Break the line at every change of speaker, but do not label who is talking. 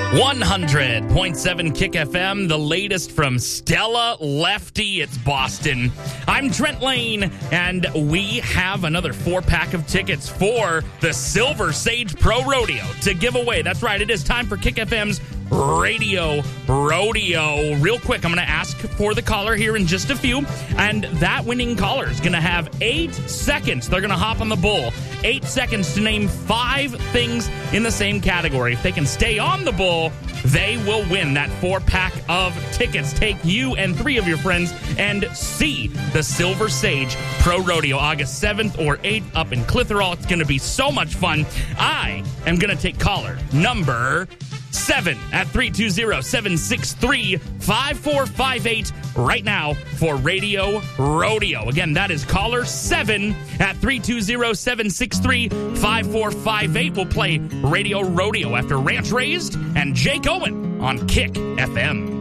100.7 Kick FM, the latest from Stella Lefty. It's Boston. I'm Trent Lane, and we have another 4-pack of tickets for the Silver Sage Pro Rodeo to give away. That's right, it is time for Kick FM's Radio Rodeo. Real quick, I'm going to ask for the caller here in just a few, and that winning caller is going to have 8 seconds. They're going to hop on the bull. 8 seconds to name 5 things in the same category. If they can stay on the bull, they will win that 4-pack of tickets. Take you and 3 of your friends and see the Silver Sage Pro Rodeo August 7th or 8th up in Clitheroe. It's going to be so much fun. I am going to take caller number 7 at 320-763-5458 right now for Radio Rodeo. Again, that is caller 7 at 320-763-5458. We'll play Radio Rodeo after Ranch Raised and Jake Owen on Kick FM.